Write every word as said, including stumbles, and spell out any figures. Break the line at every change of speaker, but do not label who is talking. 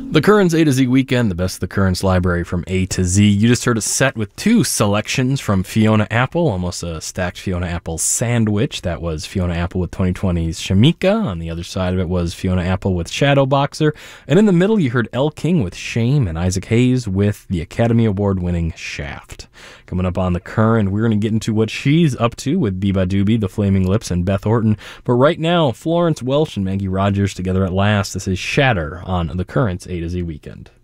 The Currents A to Z Weekend, the best of the Currents library from A to Z. You just heard a set with two selections from Fiona Apple, almost a stacked Fiona Apple sandwich. That was Fiona Apple with twenty twenty's Shamika. On the other side of it was Fiona Apple with Shadow Boxer. And in the middle, you heard Elle King with Shame and Isaac Hayes with the Academy Award-winning Shaft. Coming up on The Current, we're going to get into what she's up to with Biba Doobie, The Flaming Lips, and Beth Orton. But right now, Florence Welch and Maggie Rogers together at last. This is Shatter on The Current's A to Z Weekend.